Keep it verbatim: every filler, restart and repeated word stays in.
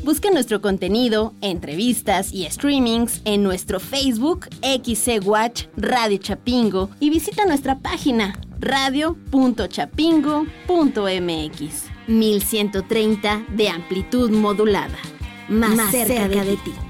Busca nuestro contenido, entrevistas y streamings en nuestro Facebook X C Watch Radio Chapingo y visita nuestra página radio punto chapingo punto m x. mil ciento treinta de amplitud modulada. Más, Más cerca, cerca de ti.